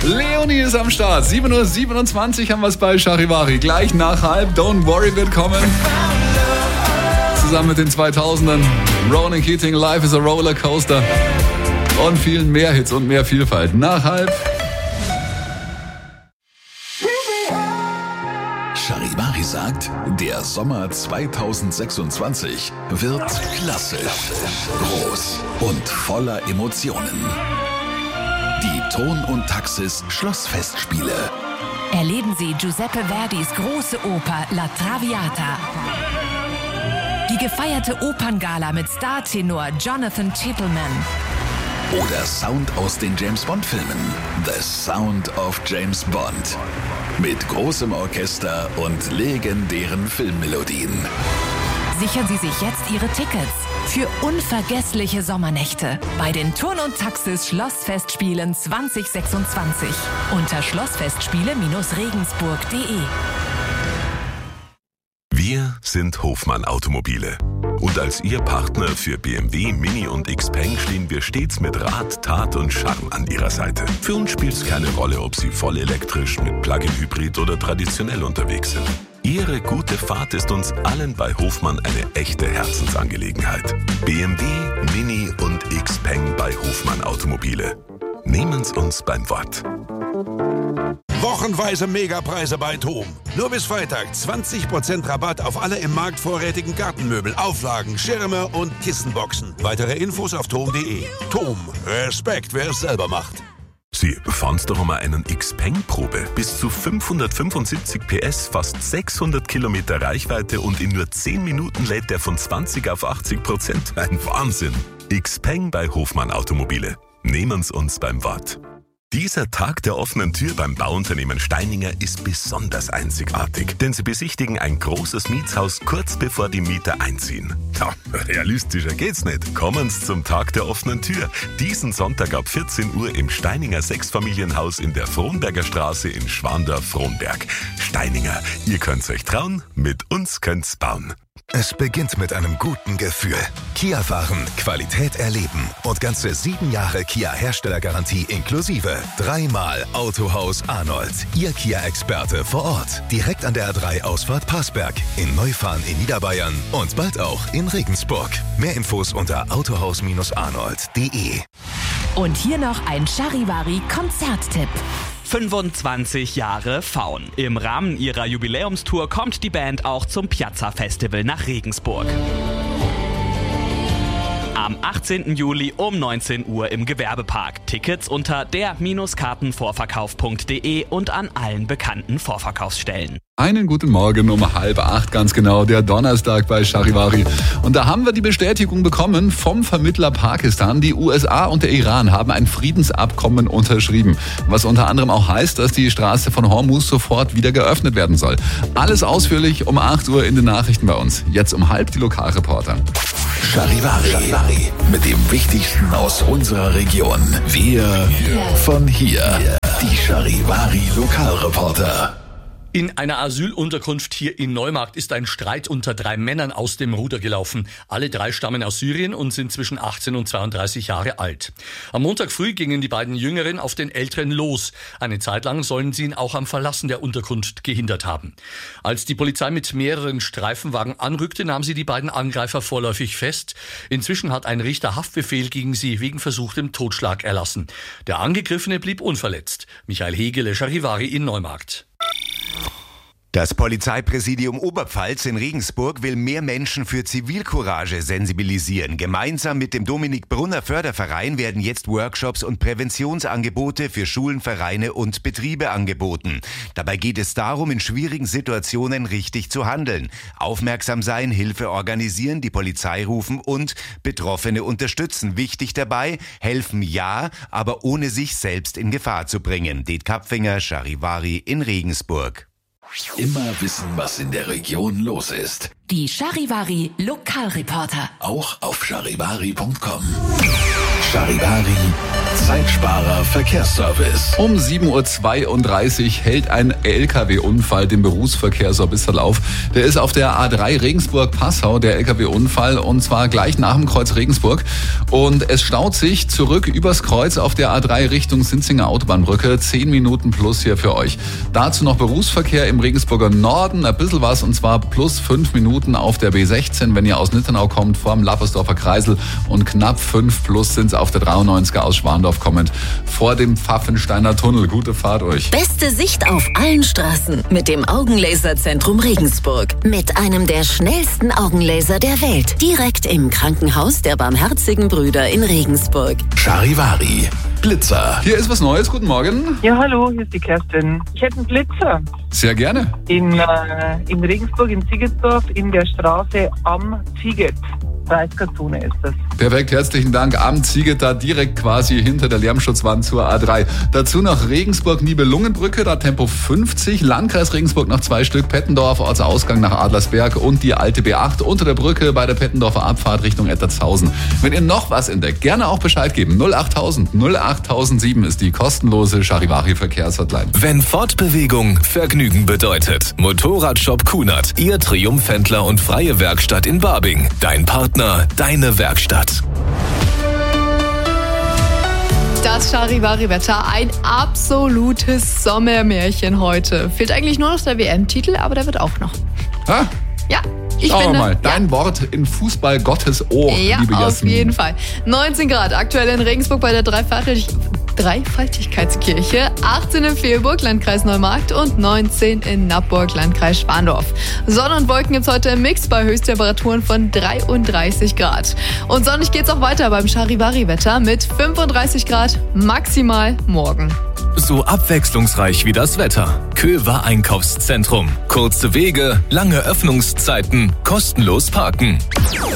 Leonie ist am Start. 7:27 Uhr haben wir es bei Charivari. Gleich nach halb. Don't Worry wird kommen. Zusammen mit den 2000ern. Ronan Keating, Life is a Rollercoaster. Und vielen mehr Hits und mehr Vielfalt. Nach halb. Charivari sagt, der Sommer 2026 wird klassisch, groß und voller Emotionen. Die Ton und Taxis Schlossfestspiele. Erleben Sie Giuseppe Verdis große Oper La Traviata. Die gefeierte Operngala mit Startenor Jonathan Tippleman. Oder Sound aus den James-Bond-Filmen. The Sound of James Bond. Mit großem Orchester und legendären Filmmelodien. Sichern Sie sich jetzt Ihre Tickets für unvergessliche Sommernächte bei den Turn- und Taxis Schlossfestspielen 2026 unter schlossfestspiele-regensburg.de. Wir sind Hofmann Automobile. Und als Ihr Partner für BMW, Mini und Xpeng stehen wir stets mit Rat, Tat und Charme an Ihrer Seite. Für uns spielt es keine Rolle, ob Sie voll elektrisch, mit Plug-in-Hybrid oder traditionell unterwegs sind. Ihre gute Fahrt ist uns allen bei Hofmann eine echte Herzensangelegenheit. BMW, Mini und Xpeng bei Hofmann Automobile. Nehmen's uns beim Wort. Wochenweise Megapreise bei TOM. Nur bis Freitag 20% Rabatt auf alle im Markt vorrätigen Gartenmöbel, Auflagen, Schirme und Kissenboxen. Weitere Infos auf tom.de. TOM. Respekt, wer es selber macht. Sie, fahren's doch mal einen Xpeng-Probe. Bis zu 575 PS, fast 600 Kilometer Reichweite und in nur 10 Minuten lädt der von 20 auf 80%. Ein Wahnsinn. Xpeng bei Hofmann Automobile. Nehmen's uns beim Wort. Dieser Tag der offenen Tür beim Bauunternehmen Steininger ist besonders einzigartig, denn sie besichtigen ein großes Mietshaus kurz bevor die Mieter einziehen. Ja, realistischer geht's nicht. Kommen's zum Tag der offenen Tür. Diesen Sonntag ab 14 Uhr im Steininger Sechsfamilienhaus in der Frohnberger Straße in Schwandorf-Frohnberg. Steininger, ihr könnt's euch trauen, mit uns könnt's bauen. Es beginnt mit einem guten Gefühl. Kia fahren, Qualität erleben und ganze 7 Jahre Kia-Herstellergarantie inklusive. 3-mal Autohaus Arnold. Ihr Kia-Experte vor Ort. Direkt an der A3-Ausfahrt Passberg. In Neufahren in Niederbayern und bald auch in Regensburg. Mehr Infos unter autohaus-arnold.de. Und hier noch ein Charivari-Konzerttipp. 25 Jahre Faun. Im Rahmen ihrer Jubiläumstour kommt die Band auch zum Piazza Festival nach Regensburg. Am 18. Juli um 19 Uhr im Gewerbepark. Tickets unter der-kartenvorverkauf.de und an allen bekannten Vorverkaufsstellen. Einen guten Morgen um 7:30 ganz genau, der Donnerstag bei Charivari. Und da haben wir die Bestätigung bekommen vom Vermittler Pakistan. Die USA und der Iran haben ein Friedensabkommen unterschrieben, was unter anderem auch heißt, dass die Straße von Hormuz sofort wieder geöffnet werden soll. Alles ausführlich um 8 Uhr in den Nachrichten bei uns. Jetzt um 7:30 die Lokalreporter. Charivari. Mit dem Wichtigsten aus unserer Region. Wir von hier. Die Charivari Lokalreporter. In einer Asylunterkunft hier in Neumarkt ist ein Streit unter 3 Männern aus dem Ruder gelaufen. Alle 3 stammen aus Syrien und sind zwischen 18 und 32 Jahre alt. Am Montag früh gingen die beiden Jüngeren auf den Älteren los. Eine Zeit lang sollen sie ihn auch am Verlassen der Unterkunft gehindert haben. Als die Polizei mit mehreren Streifenwagen anrückte, nahm sie die beiden Angreifer vorläufig fest. Inzwischen hat ein Richter Haftbefehl gegen sie wegen versuchtem Totschlag erlassen. Der Angegriffene blieb unverletzt. Michael Hegele, Charivari in Neumarkt. Das Polizeipräsidium Oberpfalz in Regensburg will mehr Menschen für Zivilcourage sensibilisieren. Gemeinsam mit dem Dominik-Brunner Förderverein werden jetzt Workshops und Präventionsangebote für Schulen, Vereine und Betriebe angeboten. Dabei geht es darum, in schwierigen Situationen richtig zu handeln. Aufmerksam sein, Hilfe organisieren, die Polizei rufen und Betroffene unterstützen. Wichtig dabei, helfen ja, aber ohne sich selbst in Gefahr zu bringen. Det Kapfinger, Charivari in Regensburg. Immer wissen, was in der Region los ist. Die Charivari Lokalreporter. Auch auf charivari.com. Charivari Zeitsparer Verkehrsservice. Um 7.32 Uhr hält ein LKW-Unfall den Berufsverkehr so ein bisschen auf. Der ist auf der A3 Regensburg-Passau, der LKW-Unfall, und zwar gleich nach dem Kreuz Regensburg. Und es staut sich zurück übers Kreuz auf der A3 Richtung Sinzinger Autobahnbrücke. 10 Minuten plus hier für euch. Dazu noch Berufsverkehr im Regensburger Norden, ein bisschen was, und zwar plus 5 Minuten auf der B16, wenn ihr aus Nittenau kommt, vorm Lappersdorfer Kreisel, und knapp 5 plus sind es auf der 93er aus Schwandorf kommend vor dem Pfaffensteiner Tunnel. Gute Fahrt euch. Beste Sicht auf allen Straßen mit dem Augenlaserzentrum Regensburg. Mit einem der schnellsten Augenlaser der Welt. Direkt im Krankenhaus der Barmherzigen Brüder in Regensburg. Charivari. Blitzer. Hier ist was Neues. Guten Morgen. Ja, hallo, hier ist die Kerstin. Ich hätte einen Blitzer. Sehr gerne. In Regensburg, in Ziegersdorf, in der Straße am Zieget. 30er-Zone ist das. Perfekt, herzlichen Dank. Am Zieget, da direkt quasi hinter der Lärmschutzwand zur A3. Dazu noch Regensburg-Nibelungenbrücke, da Tempo 50. Landkreis Regensburg noch 2 Stück. Pettendorf, Ortsausgang nach Adlersberg und die alte B8 unter der Brücke bei der Pettendorfer Abfahrt Richtung Ettertshausen. Wenn ihr noch was entdeckt, gerne auch Bescheid geben. 08000 08007 ist die kostenlose Charivari-Verkehrshotline. Wenn Fortbewegung Vergnügen bedeutet. Motorradshop Kunert, Ihr Triumphhändler und freie Werkstatt in Barbing. Dein Partner, deine Werkstatt. Das Charivari-Wetter, ein absolutes Sommermärchen heute. Fehlt eigentlich nur noch der WM-Titel, aber der wird auch noch. Ha? Ja. Schauen wir mal, dein Wort in Fußball Gottes Ohr, ja, liebe Jasmin. Auf jeden Fall. 19 Grad aktuell in Regensburg bei der Dreifaltigkeitskirche, 18 in Fehlburg, Landkreis Neumarkt, und 19 in Nappburg, Landkreis Schwandorf. Sonne und Wolken gibt's heute im Mix bei Höchsttemperaturen von 33 Grad. Und sonnig geht's auch weiter beim Charivari-Wetter mit 35 Grad maximal morgen. So abwechslungsreich wie das Wetter. Köver Einkaufszentrum. Kurze Wege, lange Öffnungszeiten, kostenlos parken.